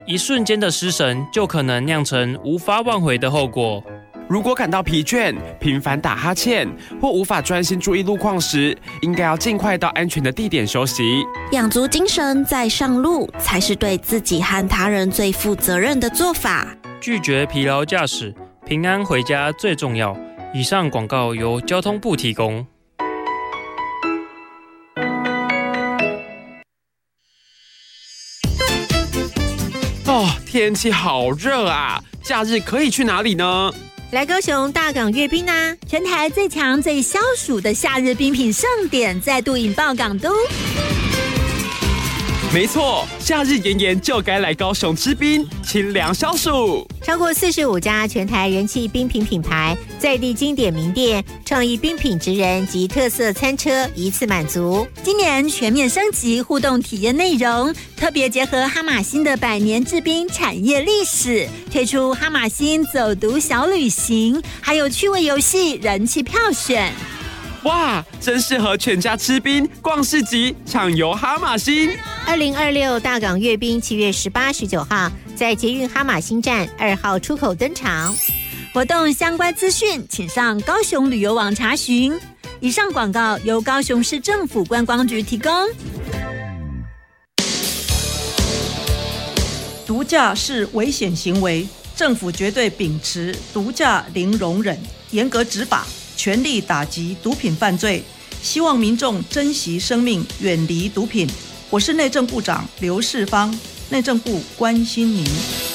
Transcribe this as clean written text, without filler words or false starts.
一瞬间的失神就可能酿成无法挽回的后果。 如果感到疲倦、频繁打哈欠或无法专心注意路况时，应该要尽快到安全的地点休息。 养足精神再上路，才是对自己和他人最负责任的做法。 拒绝疲劳驾驶，平安回家最重要。以上广告由交通部提供。 天气好热啊！假日可以去哪里呢？ 来高雄大港阅兵啊！ 全台最强最消暑的夏日冰品盛典再度引爆港都。 没错，夏日炎炎就该来高雄吃冰，清凉消暑。 超过45家全台人气冰品品牌，在地经典名店，创意冰品职人及特色餐车一次满足。 今年全面升级互动体验内容，特别结合哈马星的100年制冰产业历史，推出哈马星走读小旅行，还有趣味游戏、人气票选。 哇，真适合全家吃冰、逛市集、畅游哈马星。 2026大港阅兵7月18、19号，在捷运哈马星站2号出口登场。 活动相关资讯，请上高雄旅游网查询。以上广告由高雄市政府观光局提供。 毒驾是危险行为，政府绝对秉持毒驾零容忍，严格执法，全力打击毒品犯罪，希望民众珍惜生命，远离毒品。我是内政部长刘世芳，内政部关心您。